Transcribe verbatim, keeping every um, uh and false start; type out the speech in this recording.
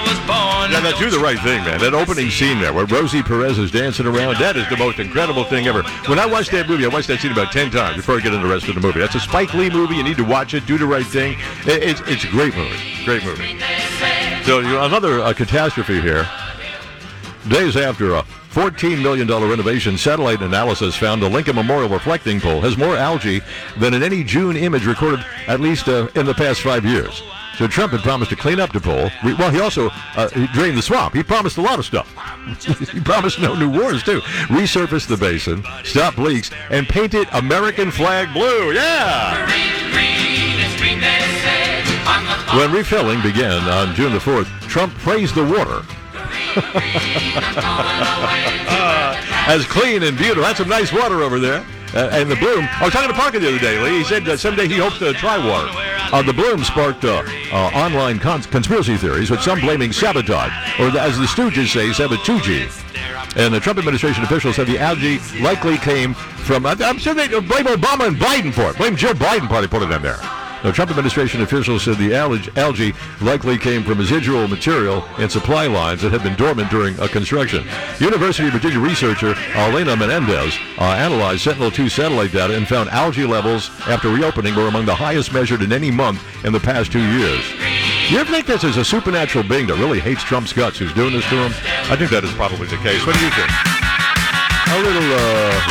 Yeah, that do the right thing, man. That opening scene there where Rosie Perez is dancing around, that is the most incredible thing ever. When I watched that movie, I watched that scene about ten times before I get into the rest of the movie. That's a Spike Lee movie. You need to watch it. Do the right thing. It, it's, it's a great movie. Great movie. So you know, another uh, catastrophe here. Days after a fourteen million dollars renovation, satellite analysis found the Lincoln Memorial reflecting pool has more algae than in any June image recorded, at least uh, in the past five years. So Trump had promised to clean up the pool. Well, he also uh, he drained the swamp. He promised a lot of stuff. He promised no new wars, too. Resurface the basin, stop leaks, and paint it American flag blue. Yeah! When refilling began on June the fourth, Trump praised the water as clean and beautiful. That's some nice water over there. Uh, and the bloom, I was talking to Parker the other day, Lee. He said uh, someday he hopes to try water. Uh, the bloom sparked uh, uh, online cons- conspiracy theories, with some blaming sabotage, or the, as the Stooges say, sabotage. And the Trump administration officials said the algae likely came from, uh, I'm sure they blame Obama and Biden for it. Blame Joe Biden probably put it in there. The Trump administration officials said the algae likely came from residual material and supply lines that had been dormant during uh, construction. University of Virginia researcher Elena Menendez uh, analyzed Sentinel two satellite data and found algae levels after reopening were among the highest measured in any month in the past two years. You ever think this is a supernatural being that really hates Trump's guts who's doing this to him? I think that is probably the case. What do you think? A little, uh...